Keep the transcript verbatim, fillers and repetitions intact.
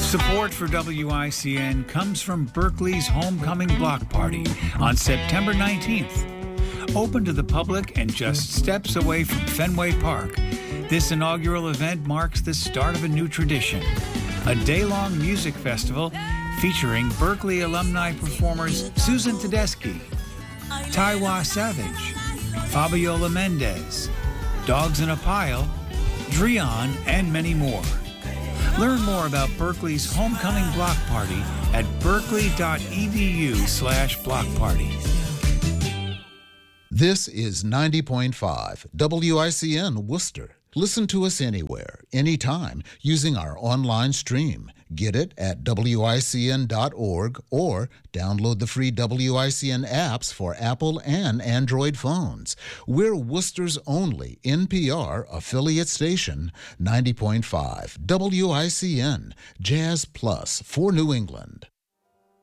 Support for W I C N comes from Berkeley's Homecoming Block Party on September nineteenth. Open to the public and just steps away from Fenway Park, this inaugural event marks the start of a new tradition, a day-long music festival featuring Berkeley alumni performers Susan Tedeschi, Taiwa Savage, Fabiola Mendez, Dogs in a Pile, Drion, and many more. Learn more about Berkeley's Homecoming Block Party at berkeley.edu slash block party. This is ninety point five W I C N Worcester. Listen to us anywhere, anytime, using our online stream. Get it at W I C N dot org or download the free W I C N apps for Apple and Android phones. We're Worcester's only N P R affiliate station, ninety point five W I C N, Jazz Plus for New England.